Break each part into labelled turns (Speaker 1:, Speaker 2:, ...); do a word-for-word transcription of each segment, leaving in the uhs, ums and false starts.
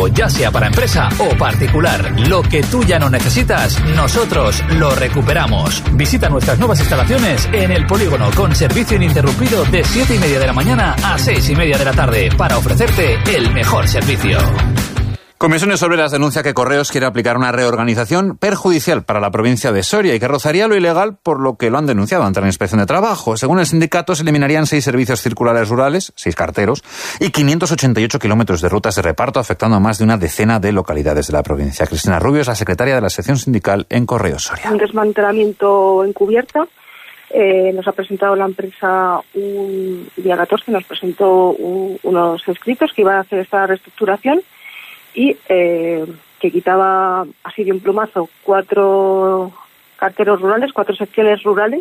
Speaker 1: trabajo, ya sea para empresa o particular. Lo que tú ya no necesitas, nosotros lo recuperamos. Visita nuestras nuevas instalaciones en El Polígono con servicio ininterrumpido de siete y media de la mañana a seis y media de la tarde para ofrecerte el mejor servicio.
Speaker 2: Comisiones Obreras denuncia que Correos quiere aplicar una reorganización perjudicial para la provincia de Soria y que rozaría lo ilegal, por lo que lo han denunciado ante la Inspección de Trabajo. Según el sindicato, se eliminarían seis servicios circulares rurales, seis carteros, y quinientos ochenta y ocho kilómetros de rutas de reparto, afectando a más de una decena de localidades de la provincia. Cristina Rubio es la secretaria de la sección sindical en Correos Soria.
Speaker 3: Un desmantelamiento encubierto. Eh, nos ha presentado la empresa un día catorce, nos presentó un, unos escritos que iban a hacer esta reestructuración y eh, que quitaba así de un plumazo cuatro carteros rurales, cuatro secciones rurales,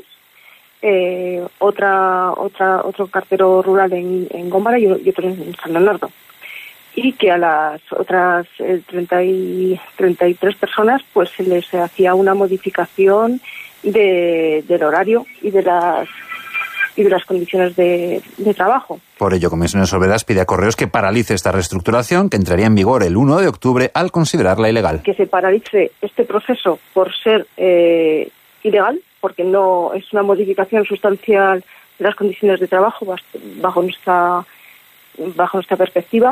Speaker 3: eh, otra otra otro cartero rural en, en Gómara y, y otro en San Leonardo. Y que a las otras eh, treinta y tres personas pues se les hacía una modificación de, del horario y de las y de las condiciones de, de trabajo.
Speaker 2: Por ello, Comisiones Obreras pide a Correos que paralice esta reestructuración, que entraría en vigor el uno de octubre al considerarla ilegal.
Speaker 3: Que se paralice este proceso por ser eh, ilegal, porque no es una modificación sustancial de las condiciones de trabajo bajo nuestra bajo nuestra perspectiva,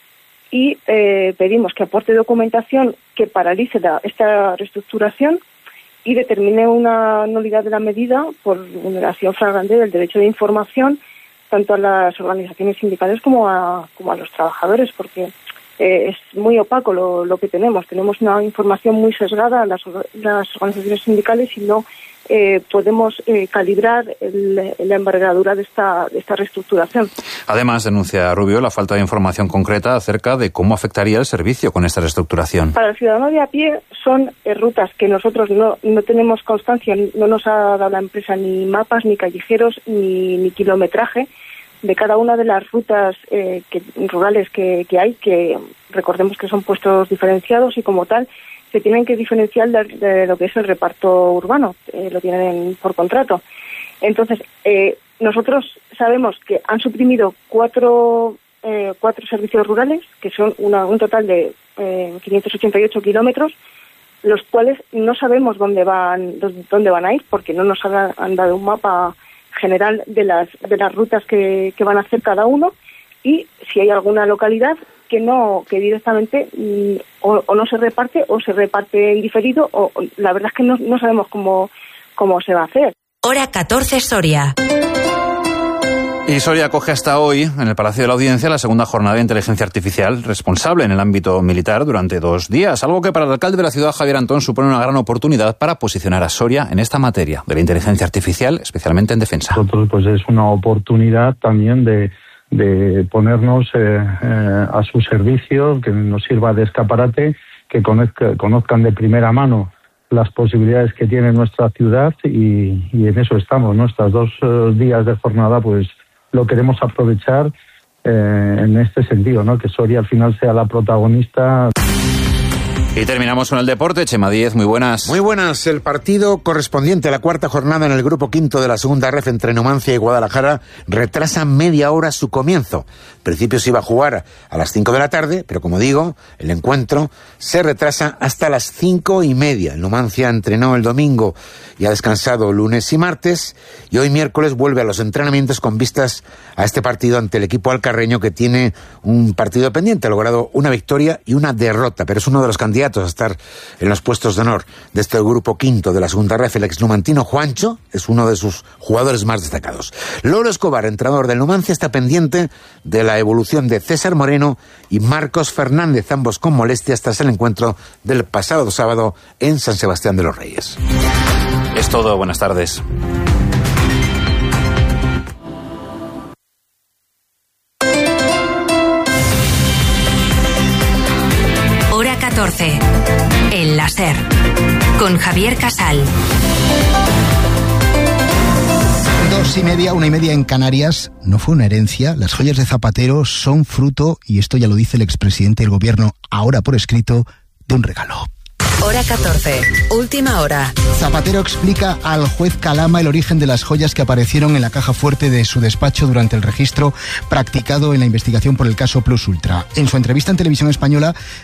Speaker 3: y eh, pedimos que aporte documentación que paralice la, esta reestructuración y determine una nulidad de la medida por vulneración flagrante del derecho de información tanto a las organizaciones sindicales como a, como a los trabajadores, porque eh, es muy opaco lo, lo que tenemos. Tenemos una información muy sesgada a las, las organizaciones sindicales y no eh, podemos eh, calibrar el, la envergadura de esta, de esta reestructuración.
Speaker 2: Además, denuncia Rubio la falta de información concreta acerca de cómo afectaría el servicio con esta reestructuración.
Speaker 3: Para el ciudadano de a pie son eh, rutas que nosotros no, no tenemos constancia, no nos ha dado la empresa ni mapas, ni callejeros, ni, ni kilometraje de cada una de las rutas eh, que, rurales que, que hay, que recordemos que son puestos diferenciados y como tal se tienen que diferenciar de, de lo que es el reparto urbano, eh, lo tienen por contrato. Entonces, eh, nosotros sabemos que han suprimido cuatro, eh, cuatro servicios rurales, que son una, un total de eh, quinientos ochenta y ocho kilómetros, los cuales no sabemos dónde van dónde van a ir, porque no nos han, han dado un mapa general de las de las rutas que, que van a hacer cada uno, y si hay alguna localidad que no que directamente mm, o, o no se reparte o se reparte en diferido, o, o la verdad es que no, no sabemos cómo cómo se va a hacer.
Speaker 4: Hora catorce Soria.
Speaker 2: Y Soria acoge hasta hoy, en el Palacio de la Audiencia, la segunda jornada de inteligencia artificial responsable en el ámbito militar durante dos días, algo que para el alcalde de la ciudad, Javier Antón, supone una gran oportunidad para posicionar a Soria en esta materia de la inteligencia artificial, especialmente en defensa.
Speaker 5: Nosotros, pues es una oportunidad también de, de ponernos eh, eh, a su servicio, que nos sirva de escaparate, que conozca, conozcan de primera mano las posibilidades que tiene nuestra ciudad, y, y en eso estamos, ¿no? Estos dos uh, días de jornada, pues lo queremos aprovechar eh, en este sentido, ¿no? Que Soria al final sea la protagonista.
Speaker 2: Y terminamos con el deporte. Chema Díez, muy buenas.
Speaker 6: Muy buenas. El partido correspondiente a la cuarta jornada en el grupo quinto de la segunda ref entre Numancia y Guadalajara retrasa media hora su comienzo. En principio se iba a jugar a las cinco de la tarde, pero como digo, el encuentro se retrasa hasta las cinco y media. El Numancia entrenó el domingo y ha descansado lunes y martes, y hoy miércoles vuelve a los entrenamientos con vistas a este partido ante el equipo alcarreño, que tiene un partido pendiente. Ha logrado una victoria y una derrota, pero es uno de los candidatos a estar en los puestos de honor de este grupo quinto de la segunda ref. El exnumantino Juancho es uno de sus jugadores más destacados. Lolo Escobar, entrenador del Numancia, está pendiente de la evolución de César Moreno y Marcos Fernández, ambos con molestias tras el encuentro del pasado sábado en San Sebastián de los Reyes.
Speaker 2: Es todo, buenas tardes.
Speaker 4: Hora catorce. El láser. Con Javier Casal.
Speaker 7: Dos y media, una y media en Canarias. No fue una herencia. Las joyas de Zapatero son fruto, y esto ya lo dice el expresidente del gobierno, ahora por escrito, de un regalo.
Speaker 4: Hora catorce. Última hora.
Speaker 7: Zapatero explica al juez Calama el origen de las joyas que aparecieron en la caja fuerte de su despacho durante el registro practicado en la investigación por el caso Plus Ultra. En su entrevista en Televisión Española,